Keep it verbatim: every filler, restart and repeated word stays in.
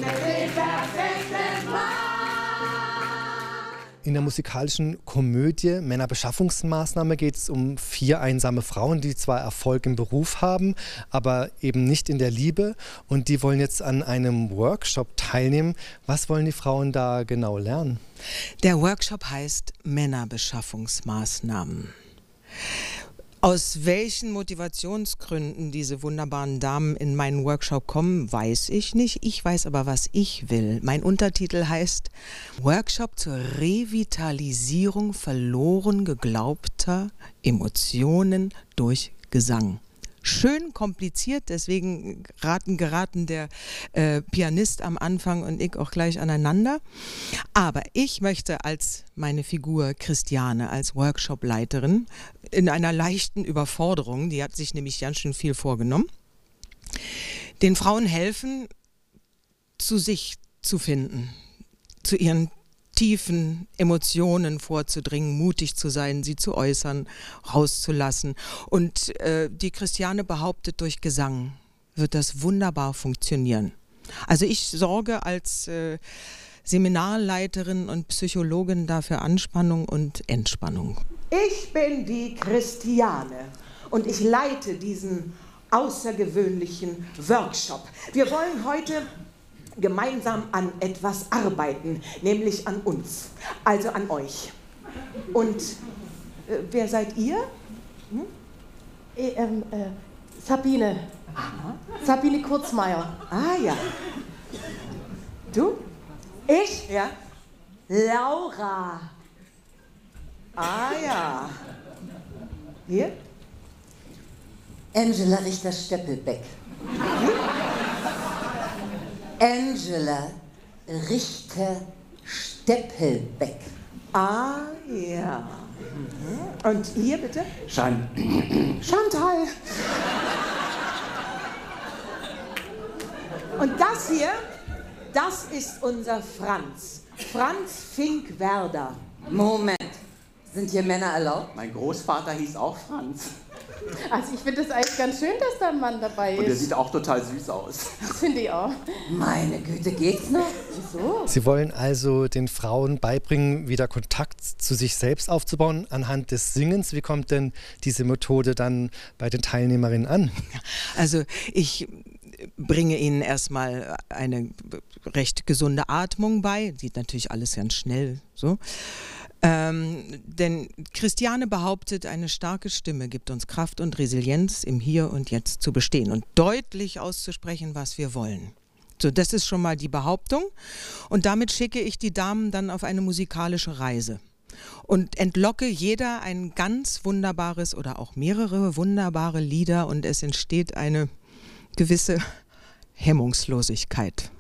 den perfekten Mann. In der musikalischen Komödie Männerbeschaffungsmaßnahme geht es um vier einsame Frauen, die zwar Erfolg im Beruf haben, aber eben nicht in der Liebe. Und die wollen jetzt an einem Workshop teilnehmen. Was wollen die Frauen da genau lernen? Der Workshop heißt Männerbeschaffungsmaßnahmen. Aus welchen Motivationsgründen diese wunderbaren Damen in meinen Workshop kommen, weiß ich nicht. Ich weiß aber, was ich will. Mein Untertitel heißt Workshop zur Revitalisierung verloren geglaubter Emotionen durch Gesang. Schön kompliziert, deswegen raten, geraten der äh, Pianist am Anfang und ich auch gleich aneinander. Aber ich möchte als meine Figur Christiane, als Workshopleiterin, in einer leichten Überforderung, die hat sich nämlich ganz schön viel vorgenommen, den Frauen helfen, zu sich zu finden, zu ihren tiefen Emotionen vorzudringen, mutig zu sein, sie zu äußern, rauszulassen. Und äh, die Christiane behauptet, durch Gesang wird das wunderbar funktionieren. Also ich sorge als äh, Seminarleiterin und Psychologin dafür Anspannung und Entspannung. Ich bin die Christiane und ich leite diesen außergewöhnlichen Workshop. Wir wollen heute gemeinsam an etwas arbeiten, nämlich an uns, also an euch. Und äh, wer seid ihr? Hm? E, ähm, äh, Sabine. Aha. Sabine Kurzmeier. Ah ja. Du? Ich? Ja. Laura. Ah ja. Hier? Angela Richter-Steppelbeck. Angela Richter-Steppelbeck. Ah ja. Mhm. Und hier bitte? Chan Chantal. Und das hier, das ist unser Franz. Franz Finkwerder. Moment, sind hier Männer erlaubt? Mein Großvater hieß auch Franz. Also ich finde es eigentlich ganz schön, dass da ein Mann dabei ist. Und der sieht auch total süß aus. Das finde ich auch. Meine Güte, geht's noch? Wieso? Sie wollen also den Frauen beibringen, wieder Kontakt zu sich selbst aufzubauen anhand des Singens. Wie kommt denn diese Methode dann bei den Teilnehmerinnen an? Also ich bringe ihnen erstmal eine recht gesunde Atmung bei. Sieht natürlich alles ganz schnell so. Ähm, denn Christiane behauptet, eine starke Stimme gibt uns Kraft und Resilienz, im Hier und Jetzt zu bestehen und deutlich auszusprechen, was wir wollen. So, das ist schon mal die Behauptung. Und damit schicke ich die Damen dann auf eine musikalische Reise und entlocke jeder ein ganz wunderbares oder auch mehrere wunderbare Lieder und es entsteht eine gewisse Hemmungslosigkeit.